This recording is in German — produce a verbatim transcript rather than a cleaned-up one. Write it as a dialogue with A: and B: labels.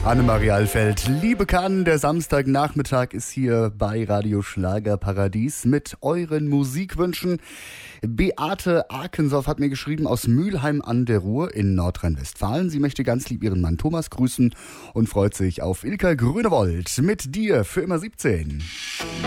A: Annemarie Alfeld, liebe Kann, der Samstagnachmittag ist hier bei Radio Schlagerparadies mit euren Musikwünschen. Beate Arkensoff hat mir geschrieben aus Mülheim an der Ruhr in Nordrhein-Westfalen. Sie möchte ganz lieb ihren Mann Thomas grüßen und freut sich auf Ilka Grünewold mit dir für immer siebzehn.